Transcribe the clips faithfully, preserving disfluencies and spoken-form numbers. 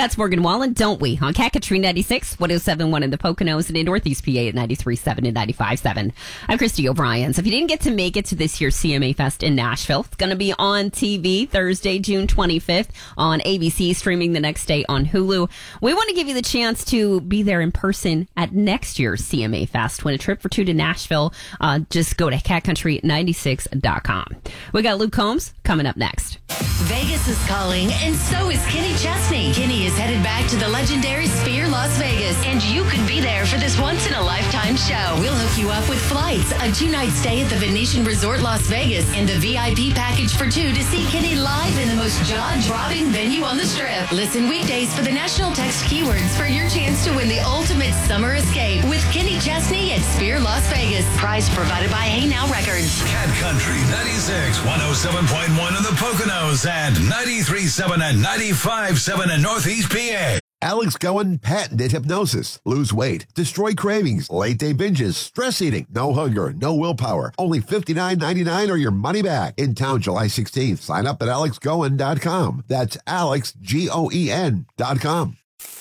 That's Morgan Wallen, Don't We? On Cat Country ninety-six, one oh seven point one in the Poconos, and in Northeast P A at ninety-three point seven and ninety-five point seven. I'm Christy O'Brien. So if you didn't get to make it to this year's C M A Fest in Nashville, it's going to be on T V Thursday, June twenty-fifth on A B C, streaming the next day on Hulu. We want to give you the chance to be there in person at next year's C M A Fest. Win a trip for two to Nashville. Uh, just go to cat country ninety-six dot com. We got Luke Combs coming up next. Vegas is calling, and so is Kenny Chesney. Kenny is headed back to the legendary Sphere Las Vegas, and you could be there for this once-in-a-lifetime show. We'll hook you up with flights, a two-night stay at the Venetian Resort Las Vegas, and a V I P package for two to see Kenny live in the most jaw-dropping venue on the Strip. Listen weekdays for the national text keywords for your chance to win the ultimate summer escape with Kenny Chesney at Sphere Las Vegas. Prize provided by Hey Now Records. Cat Country ninety-six, one oh seven point one in the Poconos, and ninety-three point seven and ninety-five point seven in Northeast P A. Alex Goen patented hypnosis. Lose weight, destroy cravings, late day binges, stress eating, no hunger, no willpower. Only fifty-nine ninety-nine or your money back. In town July sixteenth. Sign up at alex goen dot com. That's Alex, G O E N dot com.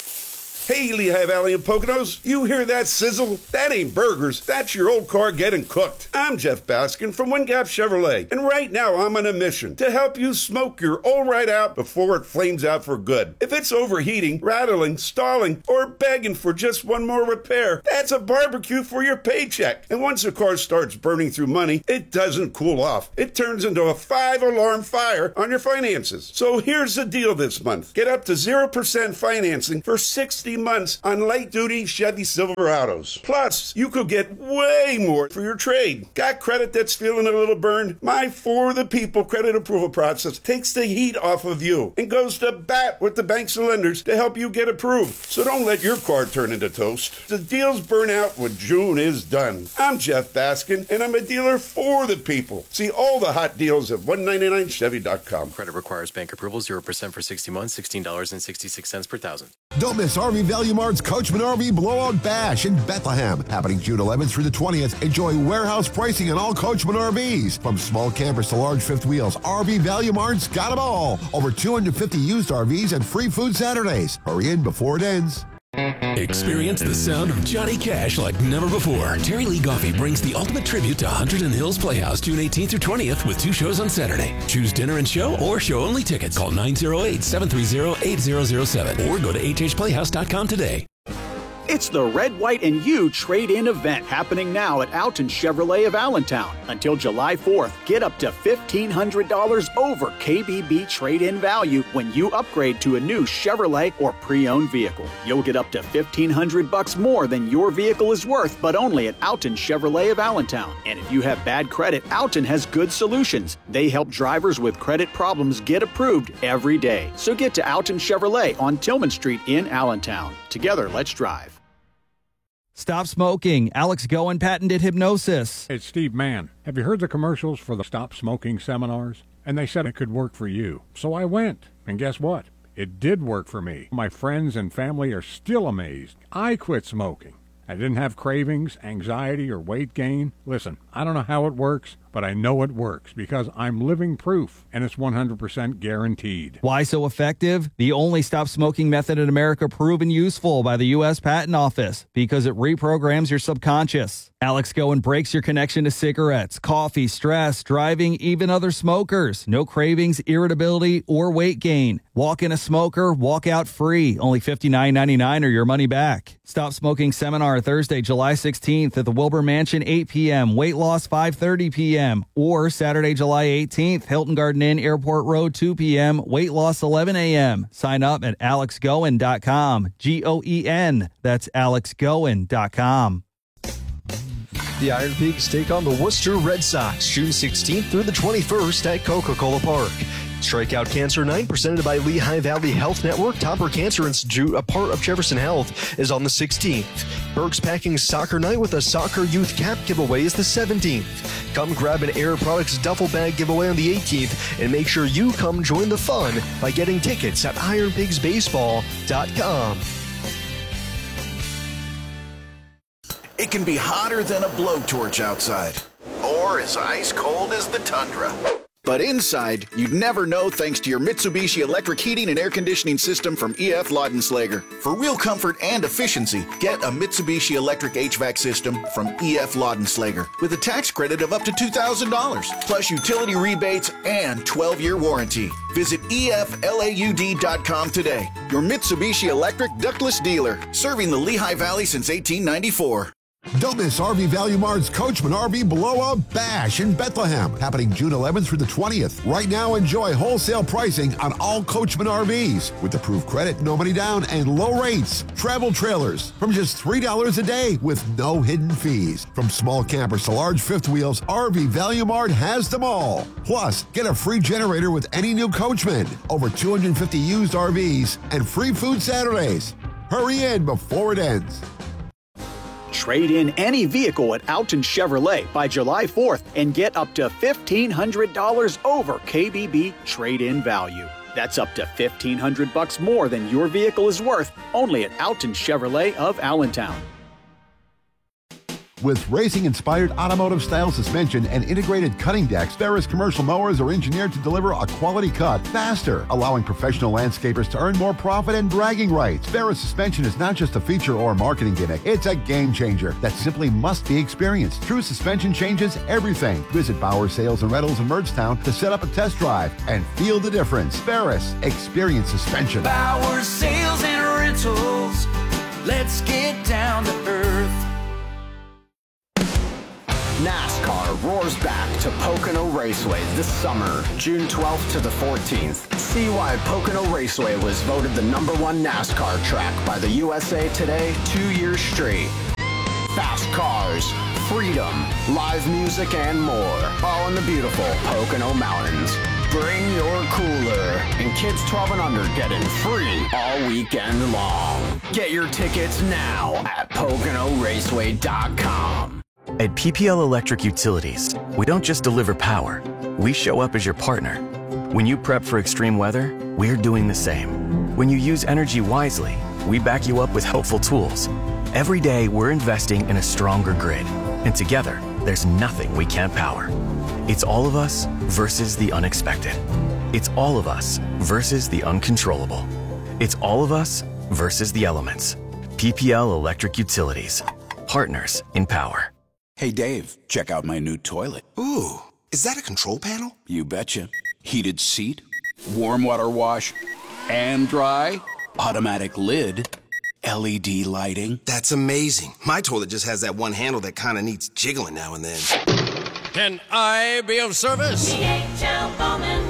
Hey, Lehigh Valley and Poconos, you hear that sizzle? That ain't burgers. That's your old car getting cooked. I'm Jeff Baskin from Wind Gap Chevrolet, and right now I'm on a mission to help you smoke your old right out before it flames out for good. If it's overheating, rattling, stalling, or begging for just one more repair, that's a barbecue for your paycheck. And once a car starts burning through money, it doesn't cool off. It turns into a five-alarm fire on your finances. So here's the deal this month. Get up to zero percent financing for sixty months on light-duty Chevy Silverados. Plus, you could get way more for your trade. Got credit that's feeling a little burned? My For the People credit approval process takes the heat off of you and goes to bat with the banks and lenders to help you get approved. So don't let your car turn into toast. The deals burn out when June is done. I'm Jeff Baskin, and I'm a dealer for the people. See all the hot deals at one ninety-nine chevy dot com. Credit requires bank approval, zero percent for sixty months, sixteen dollars and sixty-six cents per thousand. Don't miss R V Value Mart's Coachman R V Blowout Bash in Bethlehem. Happening June eleventh through the twentieth. Enjoy warehouse pricing on all Coachman R Vs. From small campers to large fifth wheels, R V Value Mart's got them all. Over two hundred fifty used R Vs and free food Saturdays. Hurry in before it ends. Experience the sound of Johnny Cash like never before. Terry Lee Goffey brings the ultimate tribute to Hunterdon Hills Playhouse June eighteenth through twentieth with two shows on Saturday. Choose dinner and show or show-only tickets. Call nine oh eight, seven three oh, eight oh oh seven or go to h h playhouse dot com today. It's the Red, White, and You trade-in event happening now at Alton Chevrolet of Allentown. Until July fourth, get up to fifteen hundred dollars over K B B trade-in value when you upgrade to a new Chevrolet or pre-owned vehicle. You'll get up to fifteen hundred bucks more than your vehicle is worth, but only at Alton Chevrolet of Allentown. And if you have bad credit, Alton has good solutions. They help drivers with credit problems get approved every day. So get to Alton Chevrolet on Tillman Street in Allentown. Together, let's drive. Stop smoking. Alex Goen patented hypnosis. It's Steve Mann. Have you heard the commercials for the Stop Smoking seminars? And they said it could work for you. So I went. And guess what? It did work for me. My friends and family are still amazed. I quit smoking. I didn't have cravings, anxiety, or weight gain. Listen, I don't know how it works, but I know it works because I'm living proof, and it's one hundred percent guaranteed. Why so effective? The only stop smoking method in America proven useful by the U S Patent Office because it reprograms your subconscious. Alex Goen breaks your connection to cigarettes, coffee, stress, driving, even other smokers. No cravings, irritability, or weight gain. Walk in a smoker, walk out free. Only fifty-nine ninety-nine or your money back. Stop Smoking Seminar Thursday, July sixteenth at the Wilbur Mansion, eight p.m. Weight loss, five thirty p.m. Or Saturday, July eighteenth, Hilton Garden Inn, Airport Road, two p.m. Weight loss, eleven a.m. Sign up at alex goen dot com. G O E N. That's alex goen dot com. The Iron Pigs take on the Worcester Red Sox June sixteenth through the twenty-first at Coca-Cola Park. Strikeout Cancer Night, presented by Lehigh Valley Health Network, Topper Cancer Institute, a part of Jefferson Health, is on the sixteenth. Berg's Packing Soccer Night with a Soccer Youth Cap giveaway is the seventeenth. Come grab an Air Products duffel bag giveaway on the eighteenth, and make sure you come join the fun by getting tickets at iron pigs baseball dot com. It can be hotter than a blowtorch outside, or as ice cold as the tundra. But inside, you'd never know thanks to your Mitsubishi electric heating and air conditioning system from E F Laudenslager. For real comfort and efficiency, get a Mitsubishi electric H V A C system from E F Laudenslager with a tax credit of up to two thousand dollars, plus utility rebates and twelve-year warranty. Visit E F laud dot com today. Your Mitsubishi electric ductless dealer, serving the Lehigh Valley since eighteen ninety-four. Don't miss R V Value Mart's Coachman R V Blowout Bash in Bethlehem, happening June eleventh through the twentieth. Right now, enjoy wholesale pricing on all Coachman R Vs with approved credit, no money down, and low rates. Travel trailers from just three dollars a day with no hidden fees. From small campers to large fifth wheels, R V Value Mart has them all. Plus, get a free generator with any new Coachman, over two hundred fifty used R Vs, and free food Saturdays. Hurry in before it ends. Trade in any vehicle at Alton Chevrolet by July fourth and get up to fifteen hundred dollars over K B B trade-in value. That's up to fifteen hundred bucks more than your vehicle is worth, only at Alton Chevrolet of Allentown. With racing-inspired automotive-style suspension and integrated cutting decks, Ferris commercial mowers are engineered to deliver a quality cut faster, allowing professional landscapers to earn more profit and bragging rights. Ferris suspension is not just a feature or marketing gimmick. It's a game changer that simply must be experienced. True suspension changes everything. Visit Bauer Sales and Rentals in Mergstown to set up a test drive and feel the difference. Ferris, experience suspension. Bauer Sales and Rentals. Let's get down to earth. NASCAR roars back to Pocono Raceway this summer, June twelfth to the fourteenth. See why Pocono Raceway was voted the number one NASCAR track by the U S A Today two years straight. Fast cars, freedom, live music, and more, all in the beautiful Pocono Mountains. Bring your cooler, and kids twelve and under get in free all weekend long. Get your tickets now at Pocono Raceway dot com. At P P L Electric Utilities, we don't just deliver power, we show up as your partner. When you prep for extreme weather, we're doing the same. When you use energy wisely, we back you up with helpful tools. Every day, we're investing in a stronger grid, and together, there's nothing we can't power. It's all of us versus the unexpected. It's all of us versus the uncontrollable. It's all of us versus the elements. P P L Electric Utilities. Partners in power. Hey, Dave, check out my new toilet. Ooh, is that a control panel? You betcha. Heated seat, warm water wash, and dry, automatic lid, L E D lighting. That's amazing. My toilet just has that one handle that kind of needs jiggling now and then. Can I be of service? D H L Bowman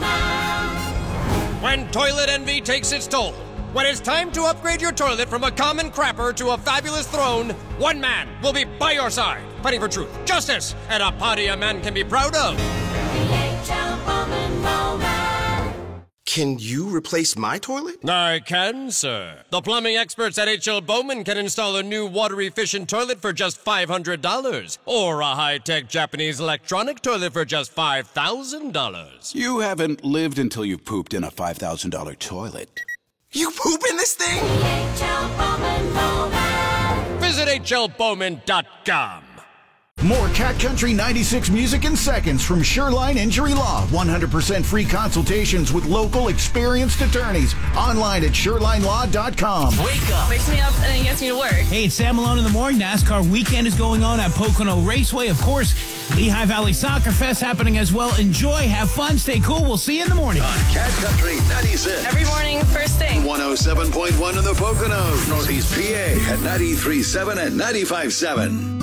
Bowman. When toilet envy takes its toll, when it's time to upgrade your toilet from a common crapper to a fabulous throne, one man will be by your side, fighting for truth, justice, and a party a man can be proud of. D H L Bowman Bowman. Can you replace my toilet? I can, sir. The plumbing experts at H L Bowman can install a new water-efficient toilet for just five hundred dollars, or a high-tech Japanese electronic toilet for just five thousand dollars. You haven't lived until you've pooped in a five thousand dollars toilet. You poop in this thing? H L Bowman Bowman. Visit H L Bowman dot com. More Cat Country ninety-six music in seconds from Shoreline Injury Law. one hundred percent free consultations with local experienced attorneys. Online at shoreline law dot com. Wake up. Wakes me up and then gets me to work. Hey, it's Sam Malone in the morning. NASCAR weekend is going on at Pocono Raceway. Of course, Lehigh Valley Soccer Fest happening as well. Enjoy, have fun, stay cool. We'll see you in the morning. On Cat Country ninety-six. Every morning, first thing. one oh seven point one in the Poconos. Northeast P A at ninety-three point seven and ninety-five point seven.